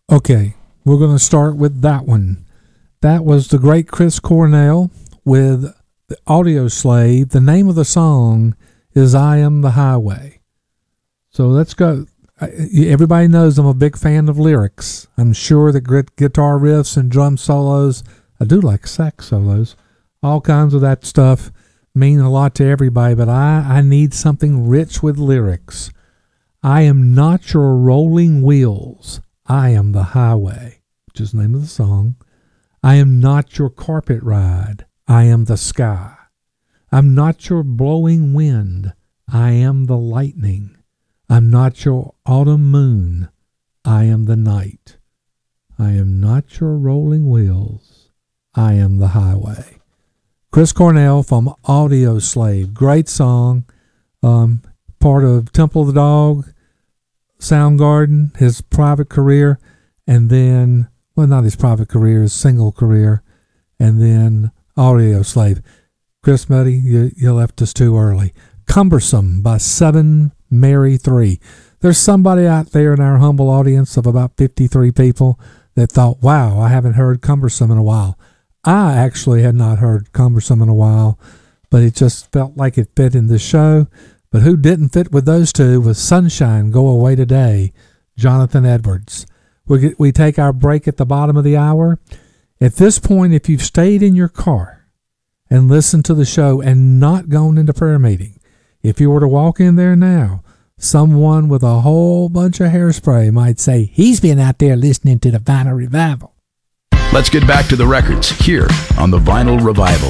Okay, we're going to start with that one. That was the great Chris Cornell with the Audio Slave. The name of the song is I Am the Highway. So let's go. Everybody knows I'm a big fan of lyrics. I'm sure that guitar riffs and drum solos, I do like sax solos, all kinds of that stuff mean a lot to everybody, but I need something rich with lyrics. I am not your rolling wheels. I am the highway, which is the name of the song. I am not your carpet ride. I am the sky. I'm not your blowing wind. I am the lightning. I'm not your autumn moon. I am the night. I am not your rolling wheels. I am the highway. Chris Cornell from Audio Slave. Great song. Part of Temple of the Dog, Soundgarden, his private career, and then, well, not his private career, his single career, and then Audio Slave. Chris Muddy, you left us too early. Cumbersome by 7 Mary 3. There's somebody out there in our humble audience of about 53 people that thought, wow, I haven't heard Cumbersome in a while. I actually had not heard Cumbersome in a while, but it just felt like it fit in this show. But who didn't fit with those two was Sunshine, Go Away Today, Jonathan Edwards. We take our break at the bottom of the hour. At this point, if you've stayed in your car and listened to the show and not gone into prayer meeting, if you were to walk in there now, someone with a whole bunch of hairspray might say, he's been out there listening to the Vinyl Revival. Let's get back to the records here on the Vinyl Revival.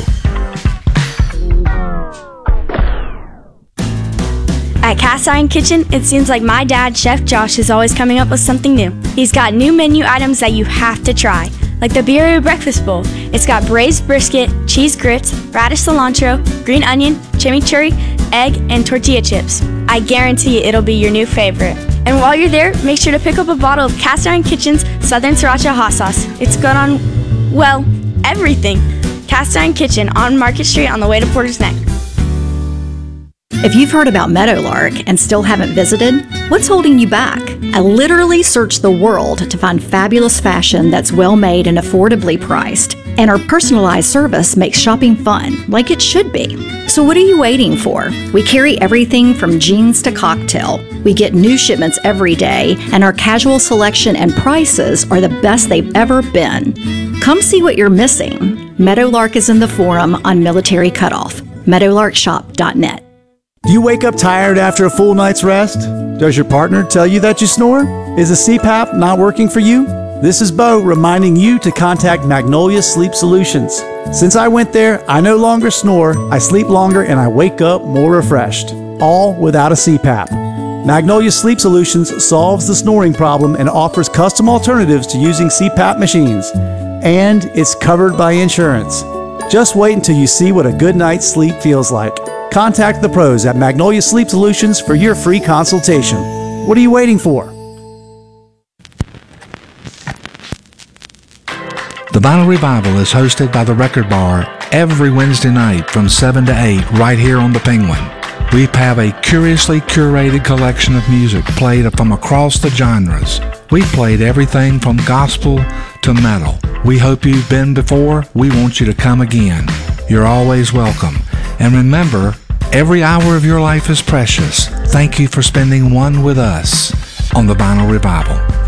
At Cast Iron Kitchen, it seems like my dad, Chef Josh, is always coming up with something new. He's got new menu items that you have to try, like the Birria Breakfast Bowl. It's got braised brisket, cheese grits, radish cilantro, green onion, chimichurri, egg, and tortilla chips. I guarantee it'll be your new favorite. And while you're there, make sure to pick up a bottle of Cast Iron Kitchen's Southern Sriracha Hot Sauce. It's good on, well, everything. Cast Iron Kitchen on Market Street on the way to Porter's Neck. If you've heard about Meadowlark and still haven't visited, what's holding you back? I literally searched the world to find fabulous fashion that's well made and affordably priced. And our personalized service makes shopping fun, like it should be. So what are you waiting for? We carry everything from jeans to cocktail. We get new shipments every day, and our casual selection and prices are the best they've ever been. Come see what you're missing. Meadowlark is in the Forum on Military Cutoff. meadowlarkshop.net. Do you wake up tired after a full night's rest? Does your partner tell you that you snore? Is a CPAP not working for you? This is Bo reminding you to contact Magnolia Sleep Solutions. Since I went there, I no longer snore, I sleep longer, and I wake up more refreshed. All without a CPAP. Magnolia Sleep Solutions solves the snoring problem and offers custom alternatives to using CPAP machines. And it's covered by insurance. Just wait until you see what a good night's sleep feels like. Contact the pros at Magnolia Sleep Solutions for your free consultation. What are you waiting for? The Vinyl Revival is hosted by the Record Bar every Wednesday night from 7 to 8 right here on the Penguin. We have a curiously curated collection of music played from across the genres. We've played everything from gospel to metal. We hope you've been before. We want you to come again. You're always welcome. And remember, every hour of your life is precious. Thank you for spending one with us on the Vinyl Revival.